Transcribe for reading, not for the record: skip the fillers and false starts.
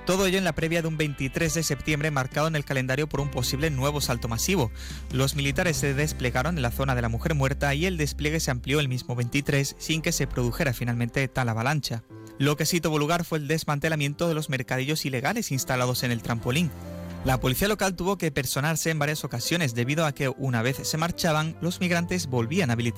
Todo ello en la previa de un 23 de septiembre marcado en el calendario por un posible nuevo salto masivo. Los militares se desplegaron en la zona de la mujer muerta y el despliegue se amplió el mismo 23 sin que se produjera finalmente tal avalancha. Lo que sí tuvo lugar fue el desmantelamiento de los mercadillos ilegales instalados en el trampolín. La policía local tuvo que personarse en varias ocasiones debido a que una vez se marchaban, los migrantes volvían a habilitar